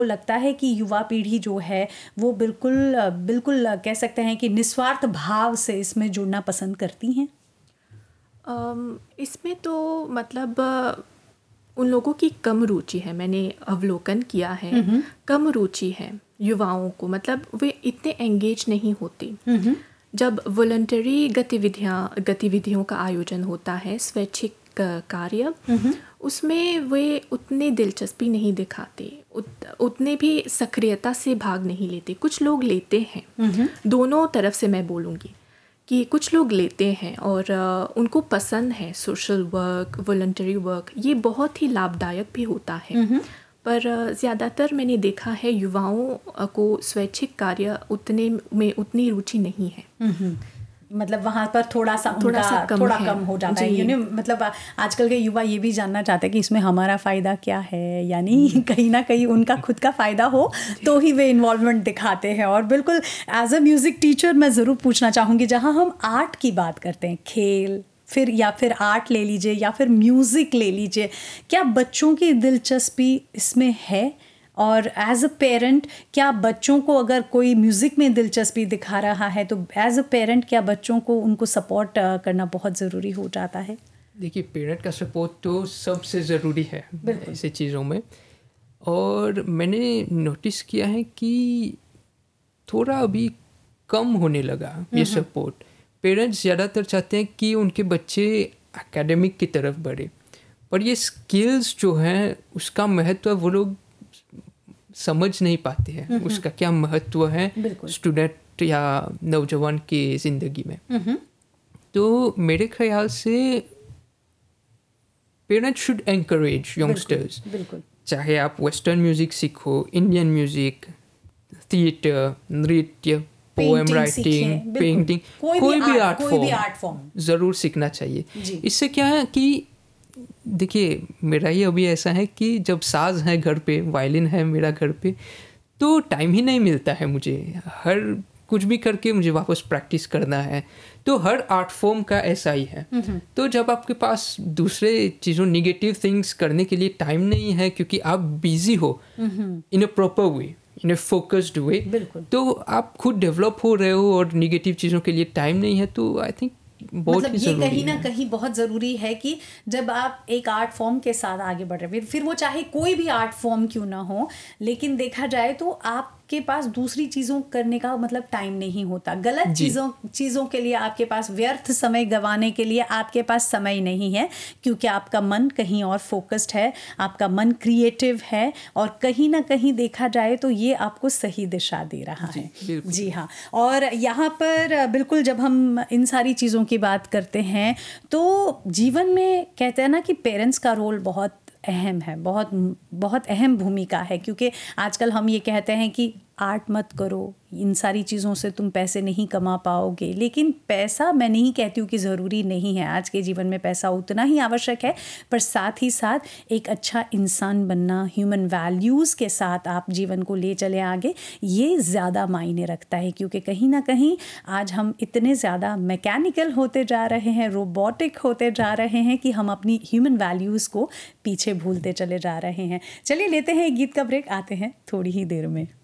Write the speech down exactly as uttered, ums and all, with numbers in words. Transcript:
लगता है कि युवा पीढ़ी जो है वो बिल्कुल बिल्कुल कह सकते हैं कि निस्वार्थ भाव से इसमें जुड़ना पसंद करती हैं? अम, इसमें तो मतलब अ, उन लोगों की कम रुचि है, मैंने अवलोकन किया है। हुँ, हुँ। कम रुचि है युवाओं को, मतलब वे इतने एंगेज नहीं होते। हुँ, हुँ। जब वॉलंटरी गतिविधियाँ गतिविधियों का आयोजन होता है, स्वैच्छिक क- कार्य, हुँ, हुँ। उसमें वे उतनी दिलचस्पी नहीं दिखाते, उत, उतने भी सक्रियता से भाग नहीं लेते। कुछ लोग लेते हैं, हुँ, हुँ। दोनों तरफ से मैं बोलूँगी कि कुछ लोग लेते हैं और अ, उनको पसंद है सोशल वर्क, वॉलंटरी वर्क, ये बहुत ही लाभदायक भी होता है। हुँ, हुँ। पर अ, ज़्यादातर मैंने देखा है युवाओं अ, को स्वैच्छिक कार्य उतने में उतनी रुचि नहीं है। हुँ, हुँ। मतलब वहाँ पर थोड़ा-सा थोड़ा उनका सा कम थोड़ा है। कम हो जाता है। जी। यू नो मतलब आ- आजकल के युवा ये भी जानना चाहते हैं कि इसमें हमारा फ़ायदा क्या है? यानी कहीं न कहीं उनका खुद का फ़ायदा हो तो ही वे इन्वॉल्वमेंट दिखाते हैं। और बिल्कुल एज़ अ म्यूज़िक टीचर मैं ज़रूर पूछना चाहूँगी, जहाँ हम आर्ट की बात करते हैं, खेल फिर या फिर आर्ट ले लीजिए या फिर म्यूज़िक ले लीजिए, क्या बच्चों की दिलचस्पी इसमें है? और एज अ पेरेंट क्या बच्चों को अगर कोई म्यूज़िक में दिलचस्पी दिखा रहा है तो एज अ पेरेंट क्या बच्चों को उनको सपोर्ट करना बहुत ज़रूरी हो जाता है? देखिए, पेरेंट का सपोर्ट तो सबसे ज़रूरी है बिल्कुल। ऐसे चीज़ों में। और मैंने नोटिस किया है कि थोड़ा अभी कम होने लगा ये सपोर्ट। पेरेंट्स ज़्यादातर चाहते हैं कि उनके बच्चे एकेडमिक की तरफ बढ़े, पर ये स्किल्स जो हैं उसका महत्व वो लोग समझ नहीं पाते हैं, उसका क्या महत्व है बिल्कुल। स्टूडेंट या नौजवान की ज़िंदगी में। हम्म। तो मेरे ख्याल से पेरेंट्स शुड एनकरेज बिल्कुल। यंगस्टर्स, बिल्कुल। चाहे आप वेस्टर्न म्यूज़िक सीखो, इंडियन म्यूज़िक, थिएटर, नृत्य, पोएम पेंटिंग राइटिंग, सीखें, बिल्कुल। पेंटिंग, कोई भी कोई भी आर्ट, आर्ट कोई भी फॉर्म आर्ट फॉर्म। ज़रूर सीखना चाहिए। जी। इससे क्या है कि देखिए, मेरा ही अभी ऐसा है कि जब साज है घर पे, वायलिन है मेरा घर पे, तो टाइम ही नहीं मिलता है मुझे। हर कुछ भी करके मुझे वापस प्रैक्टिस करना है। तो हर आर्ट फॉर्म का ऐसा ही है। तो जब आपके पास दूसरे चीज़ों निगेटिव थिंग्स करने के लिए टाइम नहीं है क्योंकि आप बिजी हो इन a proper way, in a focused वे, बिल्कुल। तो आप खुद डेवलप हो रहे हो और निगेटिव चीज़ों के लिए टाइम नहीं है, तो आई थिंक बहुत मतलब ही ये ज़रूरी कहीं ना है। कहीं बहुत ज़रूरी है कि जब आप एक आर्ट फॉर्म के साथ आगे बढ़ रहे हैं, फिर वो चाहे कोई भी आर्ट फॉर्म क्यों ना हो, लेकिन देखा जाए तो आपके पास दूसरी चीज़ों करने का मतलब टाइम नहीं होता। गलत जी। चीज़ों चीज़ों के लिए आपके पास, व्यर्थ समय गंवाने के लिए आपके पास समय नहीं है, क्योंकि आपका मन कहीं और फोकस्ड है, आपका मन क्रिएटिव है, और कहीं ना कहीं देखा जाए तो ये आपको सही दिशा दे रहा जी, है। बिल्कुल। जी हाँ। और यहाँ पर बिल्कुल जब हम इन सारी चीज़ों की बात करते हैं तो जीवन में कहते हैं ना कि पेरेंट्स का रोल बहुत अहम है, बहुत बहुत अहम भूमिका है, क्योंकि आजकल हम ये कहते हैं कि आर्ट मत करो, इन सारी चीज़ों से तुम पैसे नहीं कमा पाओगे। लेकिन पैसा, मैं नहीं कहती हूँ कि ज़रूरी नहीं है, आज के जीवन में पैसा उतना ही आवश्यक है, पर साथ ही साथ एक अच्छा इंसान बनना, ह्यूमन वैल्यूज़ के साथ आप जीवन को ले चले आगे, ये ज़्यादा मायने रखता है। क्योंकि कहीं ना कहीं आज हम इतने ज़्यादा मैकेनिकल होते जा रहे हैं, रोबोटिक होते जा रहे हैं कि हम अपनी ह्यूमन वैल्यूज़ को पीछे भूलते चले जा रहे हैं। चलिए लेते हैं एक गीत का ब्रेक, आते हैं थोड़ी ही देर में।